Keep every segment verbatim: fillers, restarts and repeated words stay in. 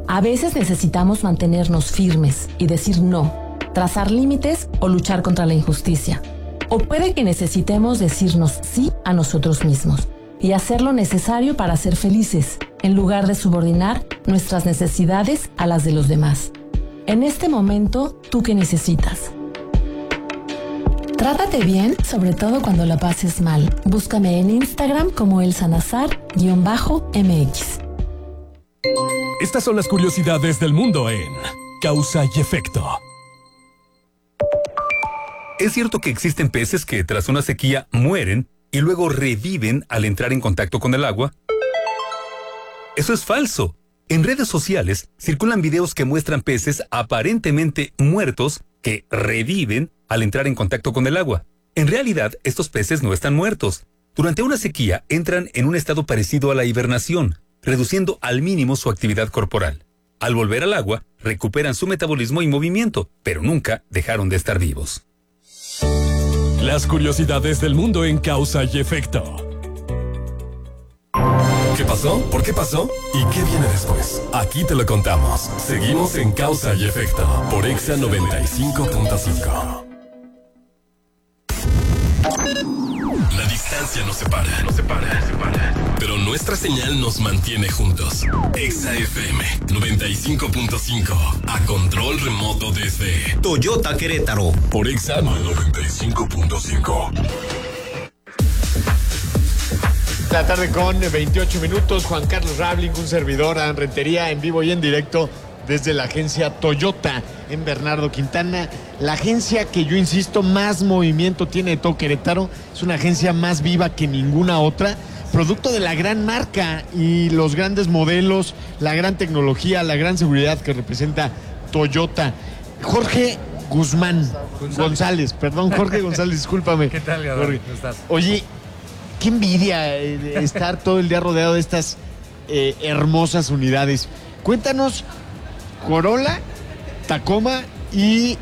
A veces necesitamos mantenernos firmes y decir no, trazar límites o luchar contra la injusticia. O puede que necesitemos decirnos sí a nosotros mismos y hacer lo necesario para ser felices, en lugar de subordinar nuestras necesidades a las de los demás. En este momento, ¿tú qué necesitas? Trátate bien, sobre todo cuando la pases mal. Búscame en Instagram como elsanazar-M X. Estas son las curiosidades del mundo en Causa y Efecto. ¿Es cierto que existen peces que tras una sequía mueren y luego reviven al entrar en contacto con el agua? Eso es falso. En redes sociales circulan videos que muestran peces aparentemente muertos que reviven al entrar en contacto con el agua. En realidad, estos peces no están muertos. Durante una sequía entran en un estado parecido a la hibernación, reduciendo al mínimo su actividad corporal. Al volver al agua, recuperan su metabolismo y movimiento, pero nunca dejaron de estar vivos. Las curiosidades del mundo en Causa y Efecto. ¿Qué pasó? ¿Por qué pasó? ¿Y qué viene después? Aquí te lo contamos. Seguimos en Causa y Efecto por Exa noventa y cinco punto cinco. La distancia nos separa, nos separa, nos separa. Pero nuestra señal nos mantiene juntos. Exa F M noventa y cinco punto cinco. A control remoto desde Toyota Querétaro. Por Exa noventa y cinco punto cinco. La tarde con veintiocho minutos. Juan Carlos Rabling, un servidor a Rentería, en vivo y en directo desde la agencia Toyota en Bernardo Quintana. La agencia que yo insisto más movimiento tiene de todo Querétaro. Es una agencia más viva que ninguna otra. Producto de la gran marca y los grandes modelos, la gran tecnología, la gran seguridad que representa Toyota. Jorge Guzmán González, González perdón, Jorge González, discúlpame. ¿Qué tal, Gabriel? ¿Cómo estás? Oye, qué envidia eh, estar todo el día rodeado de estas eh, hermosas unidades. Cuéntanos, Corolla, Tacoma y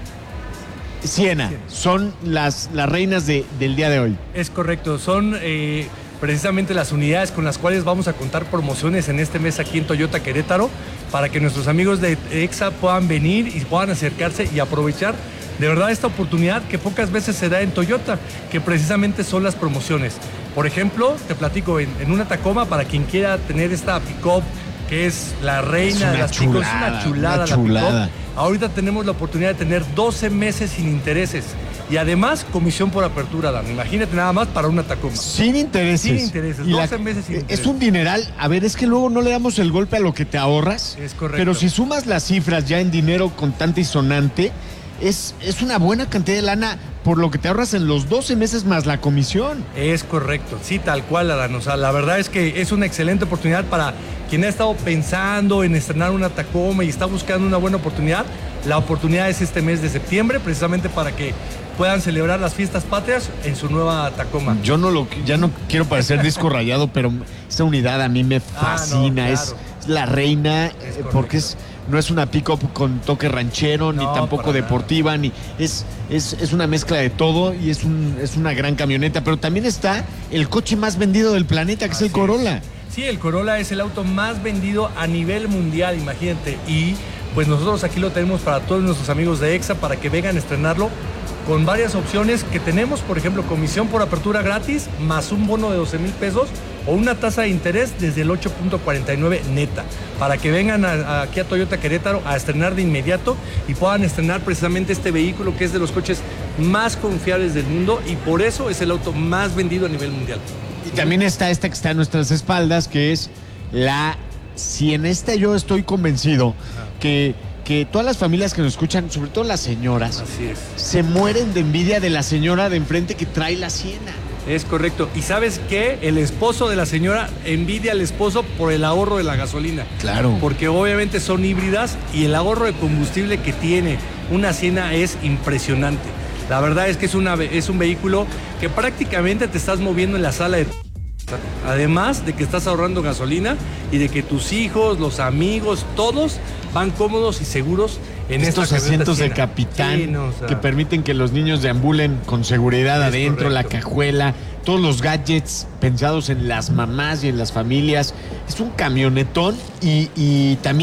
Siena son las, las reinas de, del día de hoy. Es correcto, son eh, precisamente las unidades con las cuales vamos a contar promociones en este mes aquí en Toyota Querétaro, para que nuestros amigos de Exa puedan venir y puedan acercarse y aprovechar de verdad esta oportunidad que pocas veces se da en Toyota, que precisamente son las promociones. Por ejemplo, te platico, en, en una Tacoma, para quien quiera tener esta pick-up, que es la reina de las pick-ups, es una chulada, una chulada. la pick-up. Ahorita tenemos la oportunidad de tener doce meses sin intereses y además comisión por apertura, Dan. Imagínate nada más para una Tacoma. Sin intereses. Sin intereses, y doce la, meses sin intereses. Es un dineral. A ver, es que luego no le damos el golpe a lo que te ahorras. Es correcto. Pero si sumas las cifras ya en dinero contante y sonante, es, es una buena cantidad de lana por lo que te ahorras en los doce meses más la comisión. Es correcto, sí, tal cual, Adán. O sea, la verdad es que es una excelente oportunidad para quien ha estado pensando en estrenar una Tacoma y está buscando una buena oportunidad. La oportunidad es este mes de septiembre, precisamente para que puedan celebrar las fiestas patrias en su nueva Tacoma. Yo no lo, ya no quiero parecer disco rayado, pero esta unidad a mí me fascina. Ah, no, claro. es, es la reina, es porque es, no es una pick-up con toque ranchero, no, ni tampoco deportiva, nada. ni es, es, es una mezcla de todo y es, un, es una gran camioneta. Pero también está el coche más vendido del planeta, que Así es el Corolla. Es. Sí, el Corolla es el auto más vendido a nivel mundial, imagínate. Y pues nosotros aquí lo tenemos para todos nuestros amigos de Exa, para que vengan a estrenarlo con varias opciones que tenemos, por ejemplo, comisión por apertura gratis, más un bono de doce mil pesos o una tasa de interés desde el ocho punto cuarenta y nueve neta, para que vengan a, a, aquí a Toyota Querétaro a estrenar de inmediato y puedan estrenar precisamente este vehículo que es de los coches más confiables del mundo y por eso es el auto más vendido a nivel mundial. Y también está esta que está a nuestras espaldas, que es la... Si en esta yo estoy convencido que... que todas las familias que nos escuchan, sobre todo las señoras, Así es. se mueren de envidia de la señora de enfrente que trae la Siena. Es correcto. ¿Y sabes qué? El esposo de la señora envidia al esposo por el ahorro de la gasolina. Claro. Porque obviamente son híbridas y el ahorro de combustible que tiene una Siena es impresionante. La verdad es que es, una, es un vehículo que prácticamente te estás moviendo en la sala de... Además de que estás ahorrando gasolina y de que tus hijos, los amigos, todos van cómodos y seguros en estos asientos de capitán, sí, no, o sea, que permiten que los niños deambulen con seguridad adentro, correcto. La cajuela, todos los gadgets pensados en las mamás y en las familias. Es un camionetón y, y también